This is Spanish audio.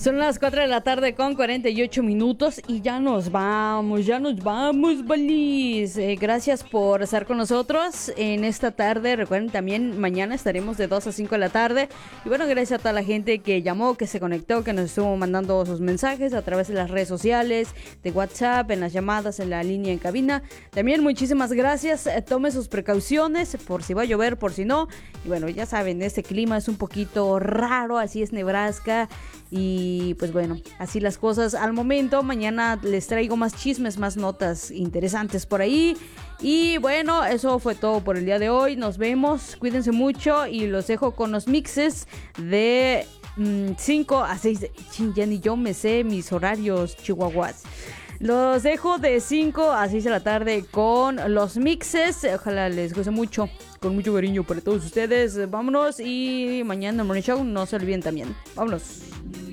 Son las 4 de la tarde con 48 minutos y ya nos vamos, Balis. Gracias por estar con nosotros en esta tarde. Recuerden, también mañana estaremos de 2 a 5 de la tarde. Y bueno, gracias a toda la gente que llamó, que se conectó, que nos estuvo mandando sus mensajes a través de las redes sociales, de WhatsApp, en las llamadas, en la línea en cabina. También muchísimas gracias. Tome sus precauciones por si va a llover, por si no. Y bueno, ya saben, este clima es un poquito raro, así es Nebraska. Y pues bueno, así las cosas al momento. Mañana les traigo más chismes, más notas interesantes por ahí. Y bueno, eso fue todo por el día de hoy. Nos vemos, cuídense mucho y los dejo con los mixes de 5 a 6. Ya ni yo me sé mis horarios, chihuahuas. Los dejo de 5 a 6 de la tarde con los mixes. Ojalá les guste mucho, con mucho cariño para todos ustedes. Vámonos y mañana en el Morning Show no se olviden también. Vámonos.